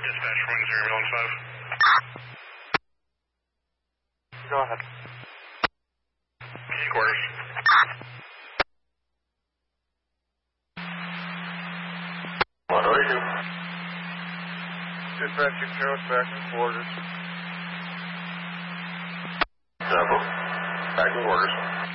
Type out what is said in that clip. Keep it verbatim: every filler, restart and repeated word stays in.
Dispatch one zero one five. Go ahead. Quarters. What do we do? Dispatching Charles back in quarters. Double. Back in quarters.